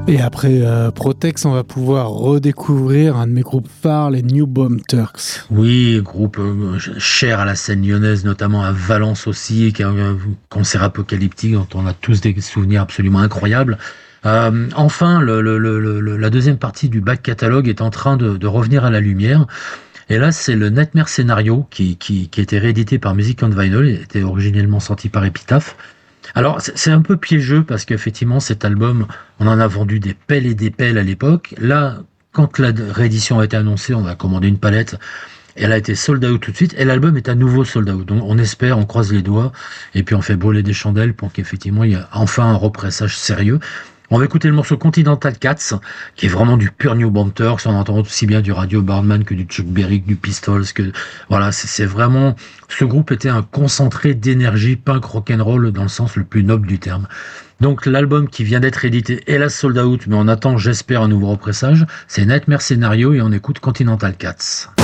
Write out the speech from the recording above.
Et après Protex, on va pouvoir redécouvrir un de mes groupes phares, les New Bomb Turks. Oui, groupe cher à la scène lyonnaise, notamment à Valence aussi, qui a un concert apocalyptique dont on a tous des souvenirs absolument incroyables. Enfin, la deuxième partie du back catalogue est en train de revenir à la lumière. Et là, c'est le Nightmare Scenario qui était réédité par Music on Vinyl, il était originellement sorti par Epitaph. Alors, c'est un peu piégeux parce qu'effectivement, cet album, on en a vendu des pelles et des pelles à l'époque. Là, quand la réédition a été annoncée, on a commandé une palette. Elle a été sold out tout de suite et l'album est à nouveau sold out. Donc, on espère, on croise les doigts et puis on fait brûler des chandelles pour qu'effectivement, il y ait enfin un repressage sérieux. On va écouter le morceau Continental Cats, qui est vraiment du pur New Bomb Turks. On entend aussi bien du Radio Birdman que du Chuck Berry, que du Pistols, que voilà, c'est vraiment, ce groupe était un concentré d'énergie punk rock'n'roll dans le sens le plus noble du terme. Donc l'album qui vient d'être édité est la sold out, mais on attend, j'espère, un nouveau repressage. C'est Nightmare Scenario et on écoute Continental Cats.